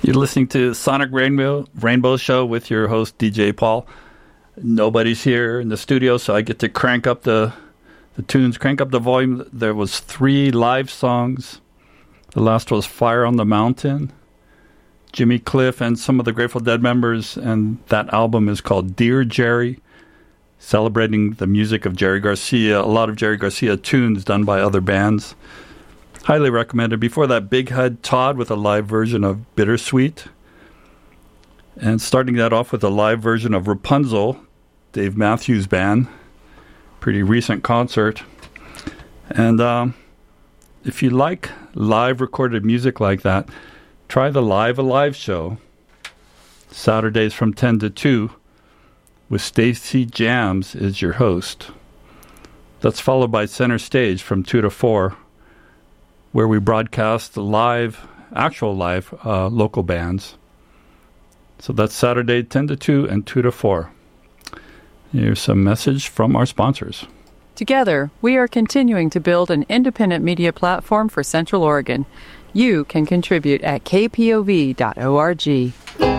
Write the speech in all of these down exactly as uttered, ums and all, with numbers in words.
You're listening to Sonic Rainbow Rainbow Show with your host, D J Paul. Nobody's here in the studio, so I get to crank up the, the tunes, crank up the volume. There was three live songs. The last was Fire on the Mountain, Jimmy Cliff, and some of the Grateful Dead members, and that album is called Dear Jerry, celebrating the music of Jerry Garcia, a lot of Jerry Garcia tunes done by other bands. Highly recommended. Before that, Big Head Todd with a live version of Bittersweet. And starting that off with a live version of Rapunzel, Dave Matthews Band. Pretty recent concert. And um, if you like live recorded music like that, try the Live Alive show, Saturdays from ten to two, with Stacy Jams as your host. That's followed by Center Stage from two to four, where we broadcast live, actual live, uh, local bands. So that's Saturday, ten to two and two to four. Here's some message from our sponsors. Together, we are continuing to build an independent media platform for Central Oregon. You can contribute at k p o v dot org. K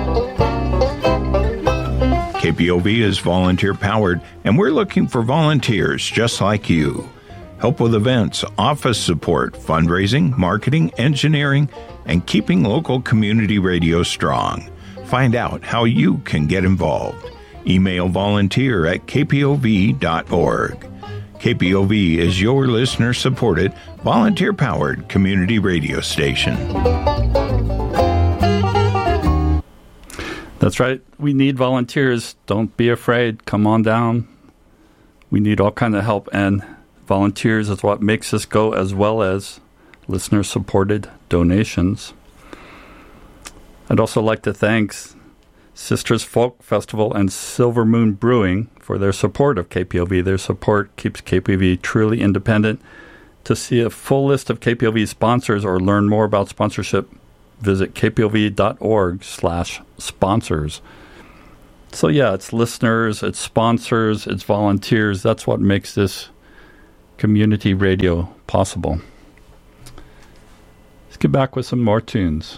P O V is volunteer-powered, and we're looking for volunteers just like you. Help with events, office support, fundraising, marketing, engineering, and keeping local community radio strong. Find out how you can get involved. Email volunteer at k p o v dot org. K P O V is your listener-supported, volunteer-powered community radio station. That's right. We need volunteers. Don't be afraid. Come on down. We need all kind of help, and volunteers is what makes us go, as well as listener-supported donations. I'd also like to thank Sisters Folk Festival and Silver Moon Brewing for their support of K P O V. Their support keeps K P O V truly independent. To see a full list of K P O V sponsors or learn more about sponsorship, visit k p o v dot org slash sponsors. So yeah, it's listeners, it's sponsors, it's volunteers. That's what makes this community radio possible. Let's get back with some more tunes.